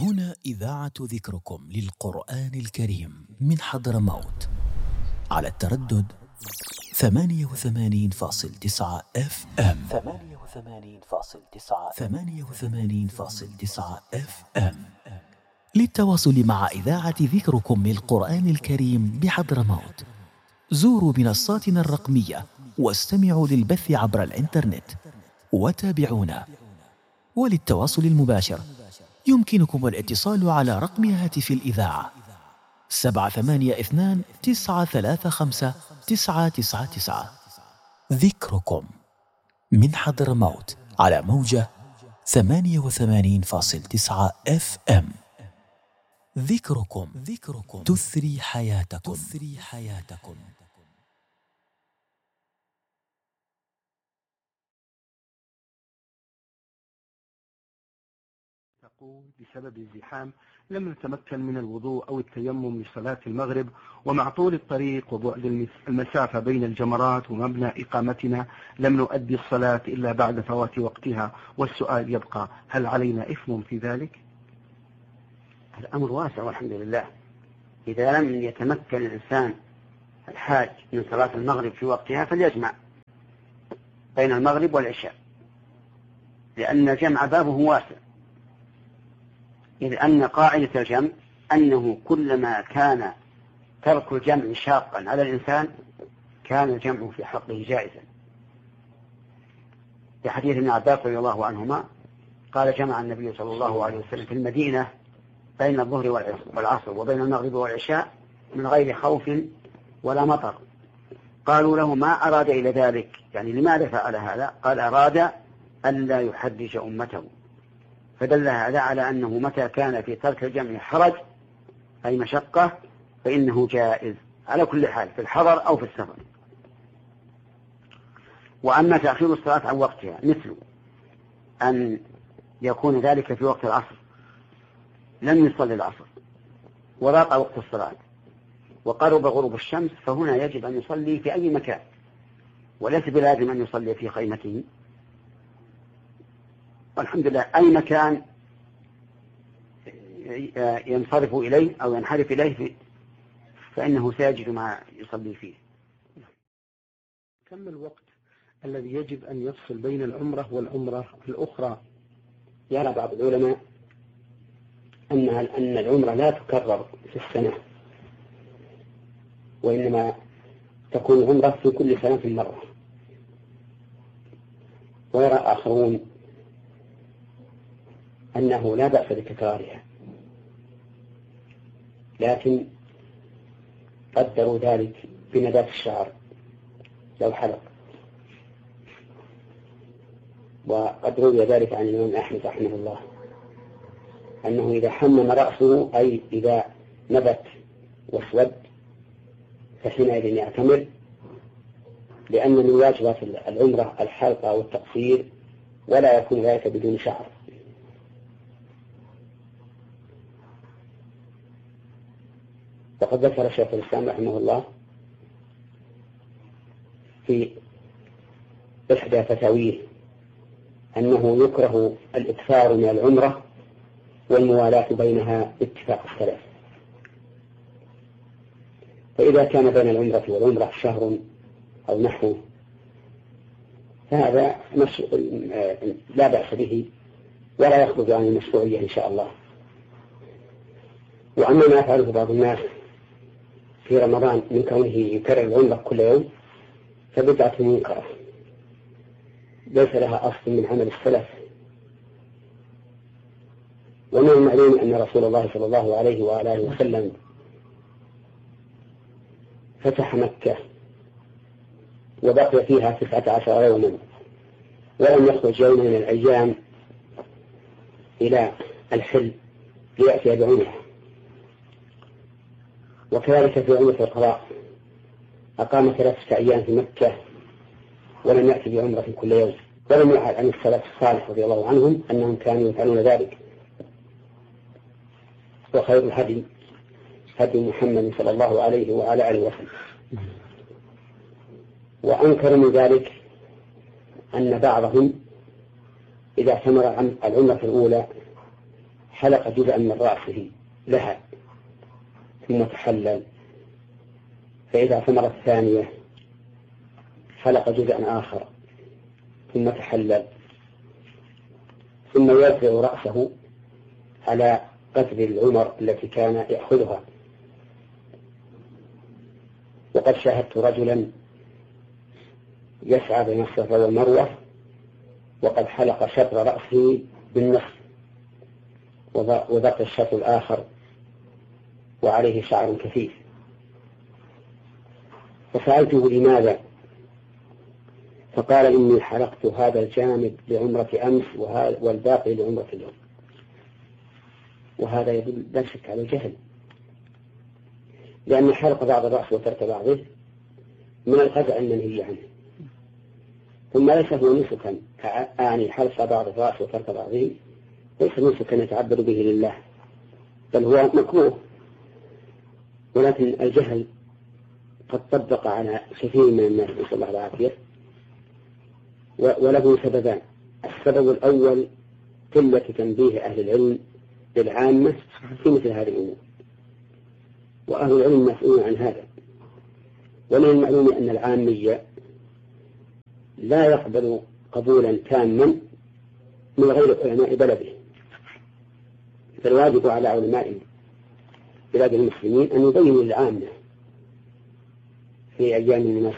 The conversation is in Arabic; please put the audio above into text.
هنا إذاعة ذكركم للقرآن الكريم من حضرموت على التردد 88.9 FM. 88.9 FM. للتواصل مع إذاعة ذكركم للقرآن الكريم بحضرموت زوروا منصاتنا الرقمية واستمعوا للبث عبر الإنترنت وتابعونا. وللتواصل المباشر يمكنكم الاتصال على رقم هاتف الإذاعة 782-935-999. ذكركم من حضرموت على موجة 88.9 FM. ذكركم تثري حياتكم. بسبب الزحام لم نتمكن من الوضوء أو التيمم لصلاة المغرب، ومع طول الطريق وبعد المسافة بين الجمرات ومبنى إقامتنا لم نؤدي الصلاة إلا بعد فوات وقتها. والسؤال يبقى: هل علينا إثم في ذلك؟ الأمر واسع والحمد لله. إذا لم يتمكن الإنسان الحاج من صلاة المغرب في وقتها فليجمع بين المغرب والعشاء، لأن الجمع بابه واسع، إذ أن قاعدة الجمع أنه كلما كان ترك الجمع شاقا على الإنسان كان الجمع في حقه جائزا. في حديث ابن عباس رضي الله عنهما قال: جمع النبي صلى الله عليه وسلم في المدينة بين الظهر والعصر وبين المغرب والعشاء من غير خوف ولا مطر. قالوا له: ما أراد إلى ذلك؟ يعني لماذا فعل هذا؟ قال: أراد ألا يحرج أمته. فدل هذا على أنه متى كان في ترك الجمع حرج أي مشقة فإنه جائز على كل حال في الحضر أو في السفر. وأما تأخير الصلاة عن وقتها مثل أن يكون ذلك في وقت العصر لم يصلي العصر وضاق وقت الصلاة وقرب غروب الشمس، فهنا يجب أن يصلي في أي مكان، وليس بلازم أن يصلي في خيمته. والحمد لله أي مكان ينصرف إليه أو ينحرف إليه فإنه سيجد ما يصلي فيه. كم الوقت الذي يجب أن يفصل بين العمرة والعمرة الأخرى؟ يرى بعض العلماء أن العمرة لا تكرر في السنة، وإنما تكون عمرة في كل سنة مرة. ويرى آخرون أنه لا بأس بتكرارها، لكن قدروا ذلك بنبات الشعر لو حلق. وقد روي ذلك عن الإمام أحمد رحمه الله أنه إذا حمم رأسه أي إذا نبت واسود فحينئذ يعتمر، لأن من واجبات العمرة الحلق أو التقصير، ولا يكون ذلك بدون شعر. وقد ذكر شيخ الإسلام رحمه الله في إحدى فتاويه أنه يكره الإكثار من العمرة والموالاة بينها باتفاق السلف. فإذا كان بين العمرة والعمرة شهر أو نحوه فهذا لا بأس به ولا يخرج عن المشروعية إن شاء الله. وأما ما يفعله بعض الناس في رمضان من كونه يكرر العمرة كل يوم فبدعة منكرة ليس لها أصل من عمل السلف. ومن المعلوم أن رسول الله صلى الله عليه وآله وسلم فتح مكة وبقي فيها 19 يوما ولم يخرج يوم من الأيام إلى الحل ليأتي بعمره. وكذلك في عمرة القضاء أقام 3 أيام في مكة ولم يأتي بعمرة كل يوم. ولم يعهد عن السلف الصالح رضي الله عنهم أنهم كانوا يفعلون ذلك. وخير الهدي هدي محمد صلى الله عليه وعلى آله وسلم. وأنكر من ذلك أن بعضهم إذا اعتمر العمرة الأولى حلق جزءا من رأسه لها ثم تحلل، فإذا ثمرت ثانية حلق جزءا آخر ثم تحلل، ثم يرفع رأسه على قدر العمر التي كان يأخذها. وقد شاهدت رجلا يسعى بين الصفا والمروة وقد حلق شطر رأسه بالنصف وبقي الشطر الآخر وعليه شعر كثيف، فسألته لماذا؟ فقال إني حلقت هذا الجانب لعمرة أمس والباقي لعمرة اليوم. وهذا يدل لا شك على الجهل، لأن حلق بعض الرأس وترك بعضه من الخزع المنهي عنه، ثم ليس هو نسكا، يعني حلق بعض الرأس وترك بعضه ليس نسكا يتعبد به لله، بل هو مكروه. ولكن الجهل قد طبق على كثير من الناس نسأل الله العافية، وله سببان. السبب الأول قلة تنبيه أهل العلم للعامة في مثل هذه الأمور، وأهل العلم مسؤولون عن هذا. ومن المعلوم أن العامية لا يقبل قبولا تاما من غير علماء بلده، فالواجب على علماء بلاد المسلمين أن يبينوا للعامة في أيام المناسبة